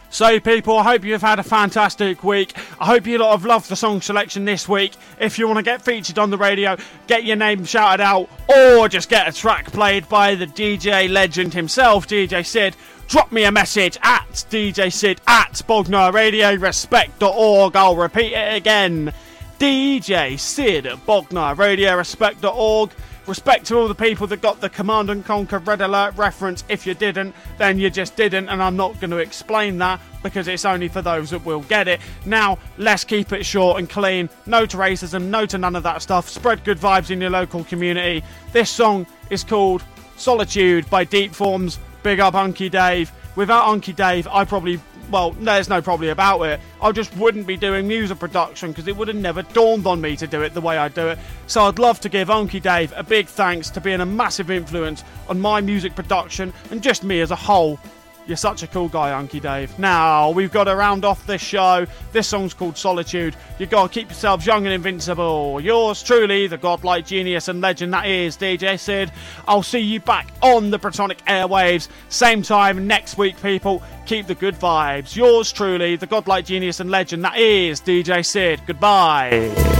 So people, I hope you've had a fantastic week. I hope you lot have loved the song selection this week. If you want to get featured on the radio, get your name shouted out, or just get a track played by the DJ legend himself, DJ Sid, drop me a message at DJ Sid at BognarRadioRespect.org. I'll repeat it again. DJ Sid at BognarRadioRespect.org. Respect to all the people that got the Command and Conquer Red Alert reference. If you didn't, then you just didn't, and I'm not going to explain that because it's only for those that will get it. Now, let's keep it short and clean. No to racism, no to none of that stuff. Spread good vibes in your local community. This song is called Solitude by Deep Forms. Big up Unky Dave. Without Unky Dave, there's no probably about it. I just wouldn't be doing music production because it would have never dawned on me to do it the way I do it. So I'd love to give Unky Dave a big thanks to being a massive influence on my music production and just me as a whole. You're such a cool guy, Unky Dave. Now, we've got to round off this show. This song's called Solitude. You've got to keep yourselves young and invincible. Yours truly, the godlike genius and legend that is DJ Sid. I'll see you back on the Protonic airwaves. Same time next week, people. Keep the good vibes. Yours truly, the godlike genius and legend that is DJ Sid. Goodbye.